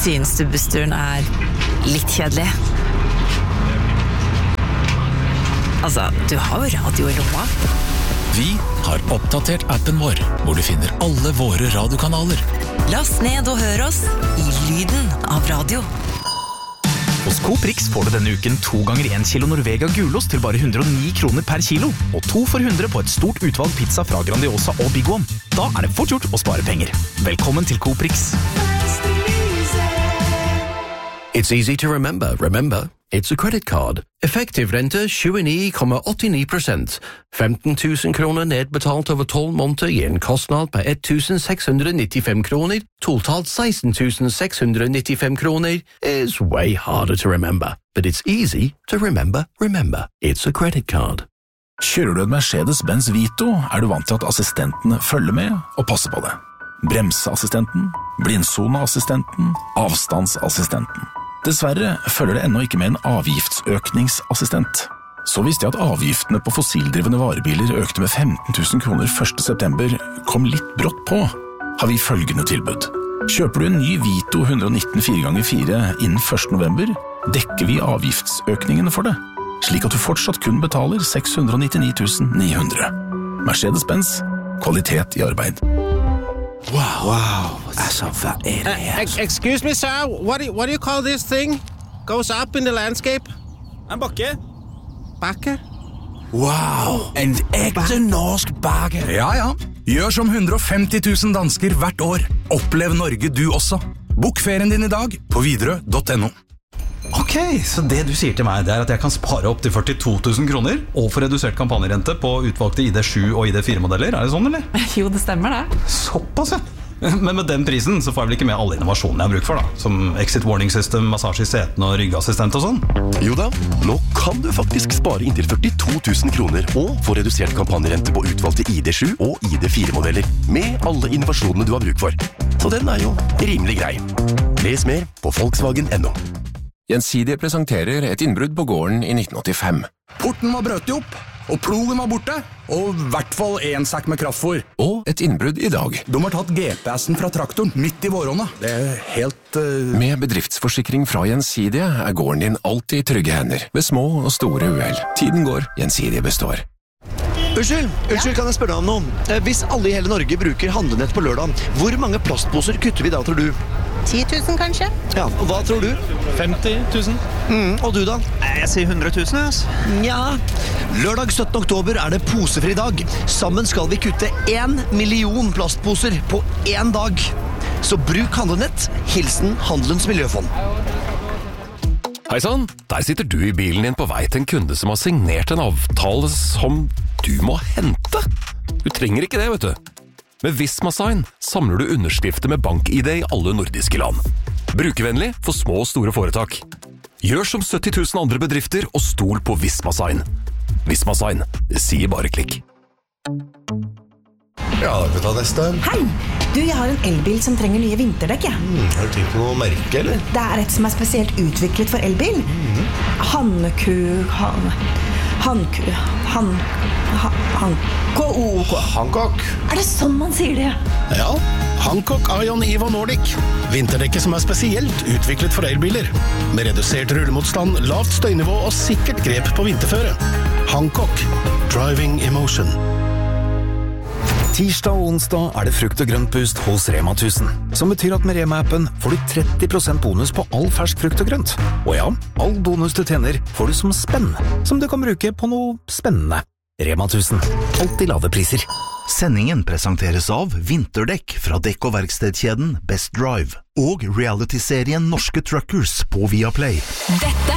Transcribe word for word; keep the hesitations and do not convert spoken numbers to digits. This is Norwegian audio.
Synes du bussturen er litt kjedelig? Altså, du har jo radio i lomma. Vi har oppdatert appen vår, hvor du finner alle våre radiokanaler. Last ned og hør oss i lyden av radio. Hos Coop Rix får du denne uken to ganger en kilo Norvega gulost til bare hundre og ni kroner per kilo, og to for hundre på et stort utvalg pizza fra Grandiosa og Big One. Da er det fort gjort å spare penger. Velkommen til Coop Rix. It's easy to remember. Remember, it's a credit card. Effektiv rente tjueni komma åttionio procent. femten tusen kroner nedbetalt over tolv måneder gir en kostnad på ett tusen sex hundred nittiofem kroner. Totalt sexton tusen sex hundred nittiofem kroner is way harder to remember. But it's easy to remember. Remember, it's a credit card. Kjører du et Mercedes-Benz Vito, er du vant til at assistentene følger med og passer på det. Bremseassistenten, blindsoneassistenten, avstandsassistenten. Dessverre følger det ennå ikke med en avgiftsøkningsassistent. Så visste jeg at avgiftene på fossildrivende varebiler økte med femten tusen kroner første september kom litt brått på. Har vi følgende tilbud. Kjøper du en ny Vito one nineteen fire ganger fire innen første november, dekker vi avgiftsøkningene for det, slik at du fortsatt kun betaler seks hundre og nittini tusen ni hundre. Mercedes-Benz, kvalitet i arbeid. Wow. Wow. Altså, hvad er det her? Uh, excuse me, sir. What do, you, what do you call this thing? Goes up in the landscape? En bakke. Bakke? Wow. En ægte norsk bakke. Ja, ja. Gjør som one hundred fifty thousand dansker hvert år. Opplev Norge du også. Bok ferien din i dag på widerøe punktum no. Ok, så det du sier til meg, det er at jeg kan spare opp til førtito tusen kroner og få redusert kampanjerente på utvalgte I D seven og I D four modeller. Er det sånn, eller? Jo, det stemmer det. Såpass, ja. Men med den prisen så får jeg vel ikke med alle innovasjonene jeg har bruk for da, som exit warning system, massasje I seten og ryggassistent og sånn. Jo da, nå kan du faktisk spare inntil førtito tusen kroner og få redusert kampanjerente på utvalgte I D seven og I D four modeller med alle innovasjonene du har bruk for. Så den er jo rimelig grei. Les mer på Volkswagen punktum no. Gjensidige presenterer et innbrudd på gården I nineteen eighty-five. Porten var brøt opp, og plogen var borte, og I hvert fall en sekk med kraftfôr. Og et innbrudd I dag. De har tatt G P S-en fra traktoren midt I våronna. Det er helt... Uh... Med bedriftsforsikring fra Gjensidige er gården din alltid I trygge hender, ved små og store uheld. Tiden går, Gjensidige består. Unnskyld, unnskyld, kan jeg spørre deg om noe? Hvis alle I hele Norge bruker handlenett på lørdag, hvor mange plastposer kutter vi da, tror du? ti tusen kanskje? Ja, og hva tror du? femti tusen. Mm, og du da? Jeg sier hundre tusen, altså. Ja, lørdag syttende oktober er det posefri dag. Sammen skal vi kutte en million plastposer på en dag. Så bruk handlenett, hilsen Handelens Miljøfond. Hei sann, der sitter du I bilen din på vei til en kunde som har signert en avtale som du må hente. Du trenger ikke det, vet du. Med Visma-sign samler du underskrifter med bank-I D I alle nordiske land. Brukervennlig for små og store foretak. Gjør som sytti tusen andre bedrifter og stol på Visma-sign. Visma-sign, det sier bare klikk. Ja, vi tar neste. Hei! Du, jeg har en elbil som trenger nye vinterdekk, ja. Mm, har du tenkt på noe merke, eller? Det er et som er spesielt utviklet for elbil. Mm. Hanneku... Han... Hanku... Han... Han... Han... K-O-K. Hancock. Er det sånn man sier det? Ja, Hancock Ion Evo Nordic. Vinterdekket som er spesielt utviklet for elbiler. Med redusert rullemotstand, lavt støynivå og sikkert grep på vinterføre. Hancock. Driving Emotion. Tirsdag og onsdag er det frukt- og grøntpust hos Rema one thousand, som betyr at med Rema-appen får du tretti prosent bonus på all fersk frukt og grønt. Og ja, all bonus du tjener får du som spenn, som du kan bruke på noe spennende. Rema one thousand. Alltid lave priser. Sendingen presenteres av Vinterdekk fra dekk- og verkstedkjeden Best Drive og reality-serien Norske Truckers på Viaplay. Dette